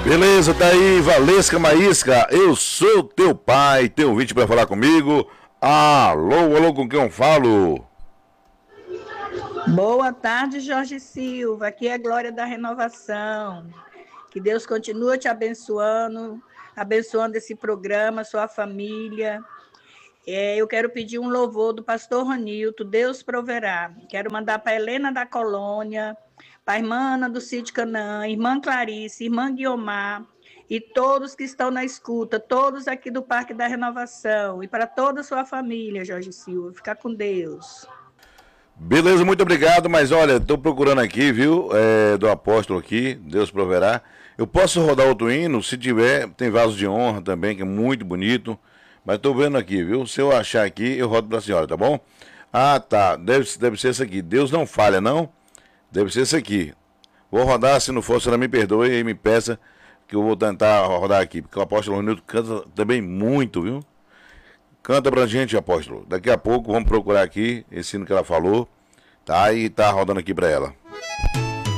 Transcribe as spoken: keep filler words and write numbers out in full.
Beleza, tá aí, Valesca Maísca, eu sou teu pai, tem um ouvinte pra falar comigo. Alô, alô, com quem eu falo? Boa tarde, Jorge Silva. Aqui é a Glória da Renovação. Que Deus continue te abençoando, abençoando esse programa, sua família. É, eu quero pedir um louvor do pastor Ronilton, Deus proverá. Quero mandar para Helena da Colônia, para a irmã Ana do Sítio Canaã, irmã Clarice, irmã Guiomar e todos que estão na escuta, todos aqui do Parque da Renovação e para toda a sua família, Jorge Silva. Fica com Deus. Beleza, muito obrigado, mas olha, tô procurando aqui, viu, é, do apóstolo aqui, Deus proverá. Eu posso rodar outro hino, se tiver, tem Vaso de Honra também, que é muito bonito, mas tô vendo aqui, viu, se eu achar aqui, eu rodo pra senhora, tá bom? Ah, tá, deve, deve ser esse aqui, Deus não falha, não? Deve ser esse aqui. Vou rodar, se não for, senhora me perdoe e me peça que eu vou tentar rodar aqui, porque o apóstolo Ronildo canta também muito, viu? Canta pra gente, apóstolo. Daqui a pouco vamos procurar aqui esse hino que ela falou, tá? E tá rodando aqui pra ela.